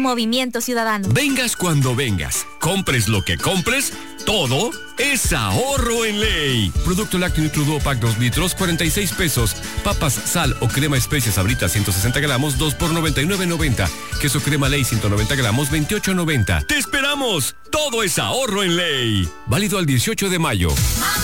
Movimiento Ciudadano. Vengas cuando vengas, compres lo que compres, todo es ahorro en Ley. Producto lácteo Nutriduo Pack 2 litros, 46 pesos. Papas, sal o crema especias Sabritas 160 gramos, 2 por 99.90. Queso crema Ley 190 gramos, 28.90. ¡Te esperamos! Todo es ahorro en Ley. Válido al 18 de mayo.